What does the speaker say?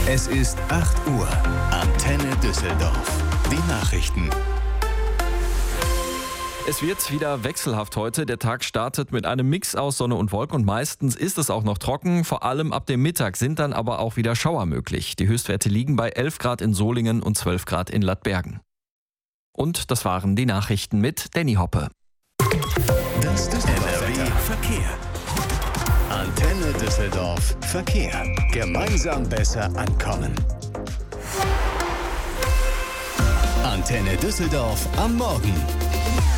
Es ist 8 Uhr. Antenne Düsseldorf. Die Nachrichten. Es wird wieder wechselhaft heute. Der Tag startet mit einem Mix aus Sonne und Wolken und meistens ist es auch noch trocken. Vor allem ab dem Mittag sind dann aber auch wieder Schauer möglich. Die Höchstwerte liegen bei 11 Grad in Solingen und 12 Grad in Lattbergen. Und das waren die Nachrichten mit Danny Hoppe. Das NRW Verkehr. Antenne Düsseldorf Verkehr. Gemeinsam besser ankommen. Antenne Düsseldorf am Morgen.